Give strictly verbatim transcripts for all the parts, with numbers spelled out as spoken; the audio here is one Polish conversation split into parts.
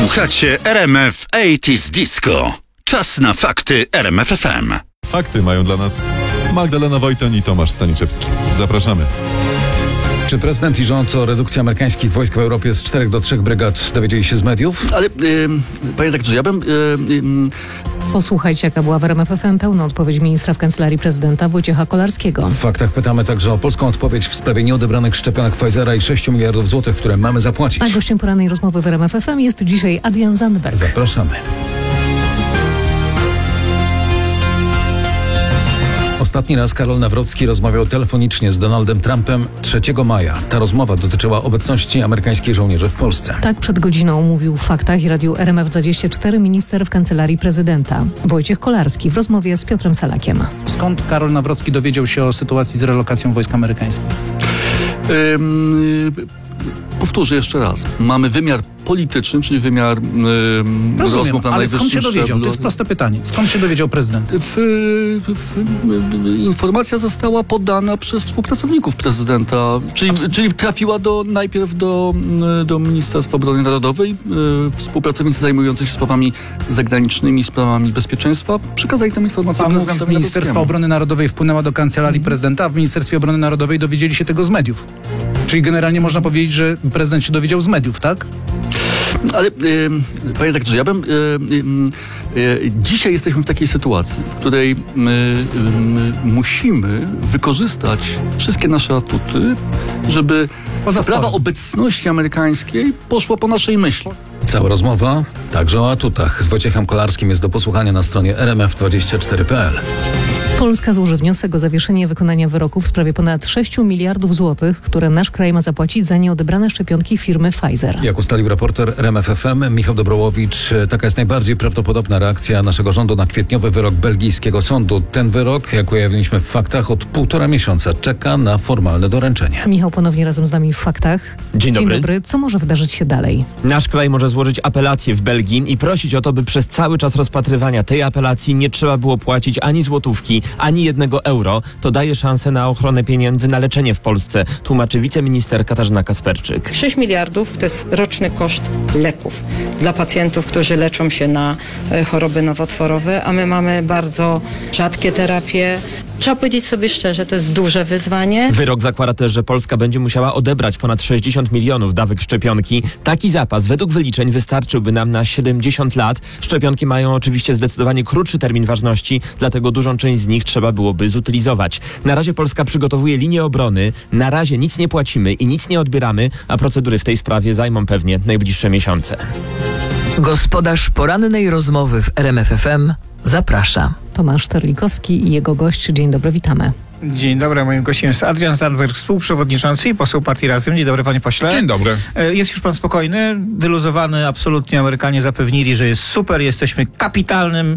Słuchacie R M F osiemdziesiąt Disco. Czas na fakty R M F F M. Fakty mają dla nas Magdalena Wojton i Tomasz Staniczewski. Zapraszamy. Czy prezydent i rząd o redukcji amerykańskich wojsk w Europie z czterech do trzech brygad dowiedzieli się z mediów? Ale, yy, panie redaktorze, ja bym... Yy, yy, Posłuchajcie, jaka była w R M F F M pełna odpowiedź ministra w Kancelarii Prezydenta Wojciecha Kolarskiego. W faktach pytamy także o polską odpowiedź w sprawie nieodebranych szczepionek Pfizera i sześciu miliardów złotych, które mamy zapłacić. A gościem porannej rozmowy w R M F F M jest dzisiaj Adrian Zandberg. Zapraszamy. Ostatni raz Karol Nawrocki rozmawiał telefonicznie z Donaldem Trumpem trzeciego maja. Ta rozmowa dotyczyła obecności amerykańskich żołnierzy w Polsce. Tak przed godziną mówił w Faktach i Radiu R M F dwadzieścia cztery minister w Kancelarii Prezydenta Wojciech Kolarski w rozmowie z Piotrem Salakiem. Skąd Karol Nawrocki dowiedział się o sytuacji z relokacją wojsk amerykańskich? yy, Powtórzę jeszcze raz. Mamy wymiar polityczny, czyli wymiar yy, Rozumiem, rozmów na ale najwyższym skąd się dowiedział? szczeblu. To jest proste pytanie. Skąd się dowiedział prezydent? W, w, w, informacja została podana przez współpracowników prezydenta, czyli, czyli trafiła do, najpierw do, do Ministerstwa Obrony Narodowej. Współpracownicy zajmujący się sprawami zagranicznymi, sprawami bezpieczeństwa przekazali tę informację Pan mówi, prezydentowi z Ministerstwa Nawrockiemu. Obrony Narodowej wpłynęła do Kancelarii Prezydenta, a w Ministerstwie Obrony Narodowej dowiedzieli się tego z mediów. Czyli generalnie można powiedzieć, że prezydent się dowiedział z mediów, tak? Ale yy, panie redaktorze, ja bym... Yy, yy, dzisiaj jesteśmy w takiej sytuacji, w której my, yy, musimy wykorzystać wszystkie nasze atuty, żeby Poza sprawa sporem. obecności amerykańskiej poszła po naszej myśli. Cała rozmowa, także o atutach, z Wojciechem Kolarskim jest do posłuchania na stronie r m f dwadzieścia cztery kropka p l. Polska złoży wniosek o zawieszenie wykonania wyroku w sprawie ponad sześciu miliardów złotych, które nasz kraj ma zapłacić za nieodebrane szczepionki firmy Pfizer. Jak ustalił reporter R M F F M Michał Dobrołowicz, taka jest najbardziej prawdopodobna reakcja naszego rządu na kwietniowy wyrok belgijskiego sądu. Ten wyrok, jak ujawniliśmy w faktach, od półtora miesiąca czeka na formalne doręczenie. Michał ponownie razem z nami w Faktach. Dzień dobry. Dzień dobry. Co może wydarzyć się dalej? Nasz kraj może złożyć apelację w Belgii i prosić o to, by przez cały czas rozpatrywania tej apelacji nie trzeba było płacić ani złotówki, ani jednego euro. To daje szansę na ochronę pieniędzy na leczenie w Polsce, tłumaczy wiceminister Katarzyna Kasperczyk. sześć miliardów to jest roczny koszt leków dla pacjentów, którzy leczą się na e, choroby nowotworowe, a my mamy bardzo rzadkie terapie. Trzeba powiedzieć sobie szczerze, to jest duże wyzwanie. Wyrok zakłada też, że Polska będzie musiała odebrać ponad sześćdziesiąt milionów dawek szczepionki. Taki zapas według wyliczeń wystarczyłby nam na siedemdziesiąt lat. Szczepionki mają oczywiście zdecydowanie krótszy termin ważności, dlatego dużą część z nich trzeba byłoby zutylizować. Na razie Polska przygotowuje linię obrony, na razie nic nie płacimy i nic nie odbieramy, a procedury w tej sprawie zajmą pewnie najbliższe miesiące. Gospodarz porannej rozmowy w R M F F M zaprasza. Tomasz Terlikowski i jego gość. Dzień dobry, witamy. Dzień dobry, moim gościem jest Adrian Zandberg, współprzewodniczący i poseł Partii Razem. Dzień dobry, panie pośle. Dzień dobry. Jest już pan spokojny, wyluzowany, absolutnie Amerykanie zapewnili, że jest super, jesteśmy kapitalnym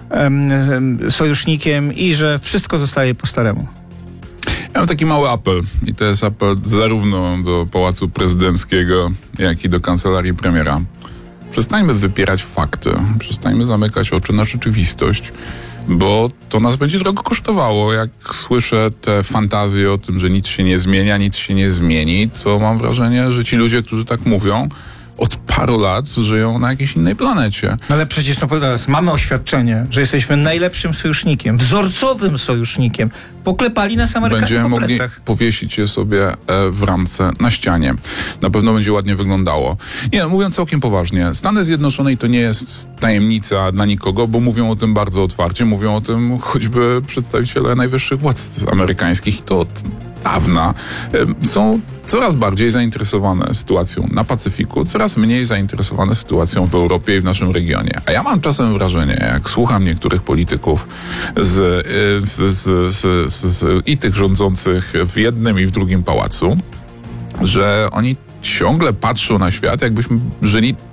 um, sojusznikiem i że wszystko zostaje po staremu. Ja mam taki mały apel i to jest apel zarówno do Pałacu Prezydenckiego, jak i do Kancelarii Premiera. Przestańmy wypierać fakty, przestańmy zamykać oczy na rzeczywistość, bo to nas będzie drogo kosztowało. Jak słyszę te fantazje o tym, że nic się nie zmienia, nic się nie zmieni, co mam wrażenie, że ci ludzie, którzy tak mówią, od paru lat żyją na jakiejś innej planecie. No ale przecież no, teraz mamy oświadczenie, że jesteśmy najlepszym sojusznikiem, wzorcowym sojusznikiem. Poklepali nas Amerykanie Będziemy po mogli plecach. powiesić je sobie w ramce na ścianie. Na pewno będzie ładnie wyglądało. Nie, mówiąc całkiem poważnie, Stany Zjednoczone to nie jest tajemnica dla nikogo, bo mówią o tym bardzo otwarcie. Mówią o tym choćby przedstawiciele najwyższych władz amerykańskich i to od dawna. Są coraz bardziej zainteresowane sytuacją na Pacyfiku, coraz mniej zainteresowane sytuacją w Europie i w naszym regionie. A ja mam czasem wrażenie, jak słucham niektórych polityków z, z, z, z, z, i tych rządzących w jednym i w drugim pałacu, że oni ciągle patrzą na świat, jakbyśmy żyli